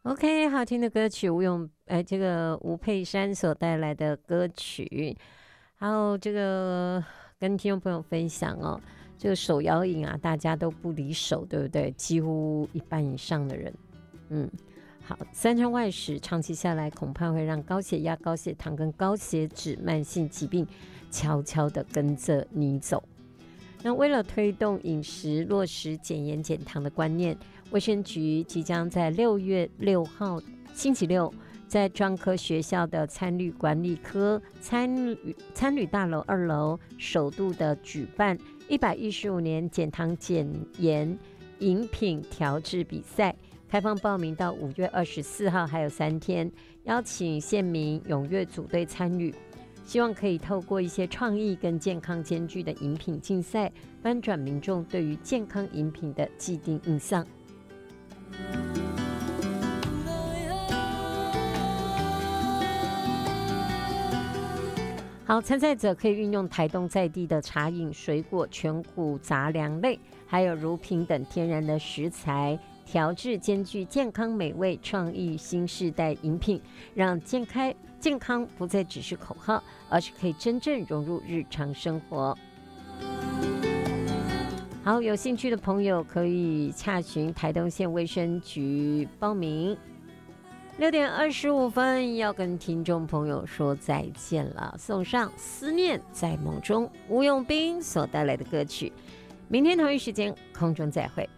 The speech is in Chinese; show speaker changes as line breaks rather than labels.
OK，好听的歌曲，这个吴佩珊所带来的歌曲，还有这个跟听众朋友分享哦，这个手摇饮啊，大家都不离手，对不对？几乎一半以上的人，嗯，好，三餐外食长期下来，恐怕会让高血压、高血糖跟高血脂慢性疾病悄悄的跟着你走。那为了推动饮食落实减盐减糖的观念，卫生局即将在6月6号星期六，在专科学校的餐旅管理科餐旅大楼2楼首度的举办115年减糖减盐饮品调制比赛，开放报名到5月24号，还有3天，邀请县民踊跃组队参与。希望可以透过一些创意跟健康兼具的饮品竞赛，翻转民众对于健康饮品的既定印象。好，参赛者可以运用台东在地的茶饮、水果、全谷杂粮类，还有乳品等天然的食材，调制兼具健康美味、创意新世代饮品，让健康不再只是口号，而是可以真正融入日常生活。好，有兴趣的朋友可以洽询台东县卫生局报名。6点25分要跟听众朋友说再见了，送上思念在梦中吴永斌所带来的歌曲。明天同一时间空中再会。